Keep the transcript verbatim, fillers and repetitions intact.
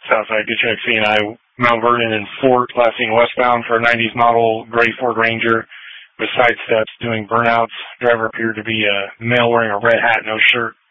Southside, good check. C and I, Mount Vernon and Fort, last seen westbound for a nineties model gray Ford Ranger with side steps doing burnouts. Driver appeared to be a male wearing a red hat, no shirt.